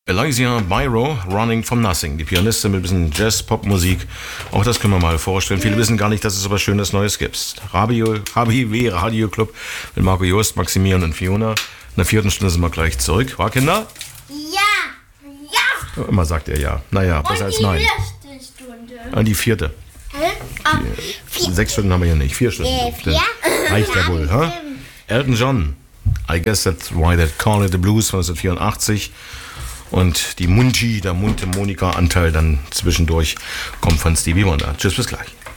Elijah Byro, Running from Nothing. Die Pianistin mit ein bisschen Jazz-Pop-Musik. Auch das können wir mal vorstellen. Viele wissen gar nicht, dass es was Schönes Neues gibt. HBW Radio Club mit Marco Jost, Maximilian und Fiona. In der 4. Stunde sind wir gleich zurück. War, Kinder? Ja. Immer sagt er ja. Naja, besser als nein. Und die 1. Stunde. Die 4. 6 Stunden haben wir hier nicht. 4 Stunden. 4? Reicht ja wohl, ha? Elton John. I guess that's why they call it the blues von 1984. Und die der Mundharmonika-Anteil dann zwischendurch kommt von Stevie Wonder. Tschüss, bis gleich.